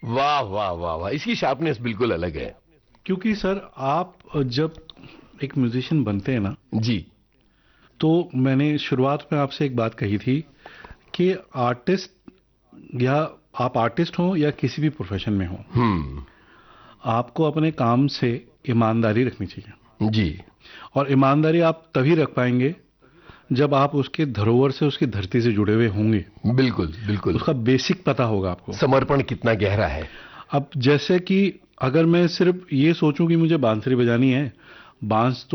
वाह वाह वाह वाह, इसकी शार्पनेस बिल्कुल अलग है। क्योंकि सर आप जब एक म्यूजिशियन बनते हैं ना, जी। तो मैंने शुरुआत में आपसे एक बात कही थी कि आर्टिस्ट, या आप आर्टिस्ट हो या किसी भी प्रोफेशन में हो, हम्म। आपको अपने काम से ईमानदारी रखनी चाहिए। जी। और ईमानदारी आप तभी रख पाएंगे जब आप उसके धरोहर से, उसकी धरती से जुड़े हुए होंगे। बिल्कुल बिल्कुल। उसका बेसिक पता होगा आपको, समर्पण कितना गहरा है। अब जैसे कि अगर मैं सिर्फ ये सोचूं कि मुझे बांसुरी बजानी है, बांस तो